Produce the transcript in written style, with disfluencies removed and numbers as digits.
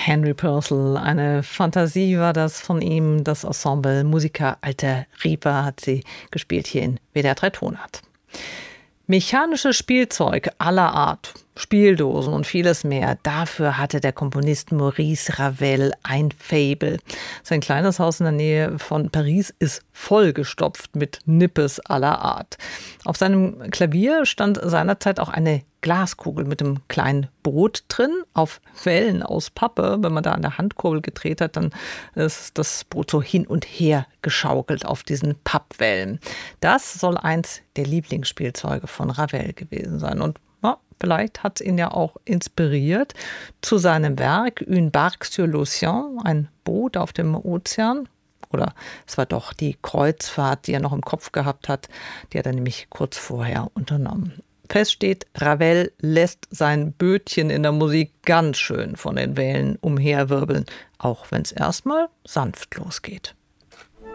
Henry Purcell. Eine Fantasie war das von ihm. Das Ensemble Musica Alta Ripa hat sie gespielt hier in WDR 3 Tonart. Mechanisches Spielzeug aller Art, Spieldosen und vieles mehr. Dafür hatte der Komponist Maurice Ravel ein Faible. Sein kleines Haus in der Nähe von Paris ist vollgestopft mit Nippes aller Art. Auf seinem Klavier stand seinerzeit auch eine Glaskugel mit einem kleinen Boot drin, auf Wellen aus Pappe. Wenn man da an der Handkurbel gedreht hat, dann ist das Boot so hin und her geschaukelt auf diesen Pappwellen. Das soll eins der Lieblingsspielzeuge von Ravel gewesen sein. Und vielleicht hat es ihn ja auch inspiriert zu seinem Werk Une barque sur l'océan, ein Boot auf dem Ozean. Oder es war doch die Kreuzfahrt, die er noch im Kopf gehabt hat. Die hat er nämlich kurz vorher unternommen. Fest steht, Ravel lässt sein Bötchen in der Musik ganz schön von den Wellen umherwirbeln, auch wenn es erstmal sanft losgeht.